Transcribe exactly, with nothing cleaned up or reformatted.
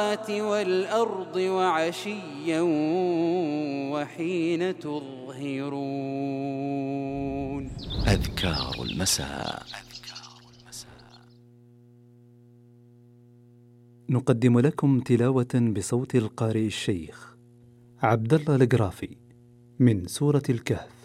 والأرض وعشيا وحين تظهرون. أذكار المساء. نقدم لكم تلاوة بصوت القارئ الشيخ عبد الله القرافي من سورة الكهف.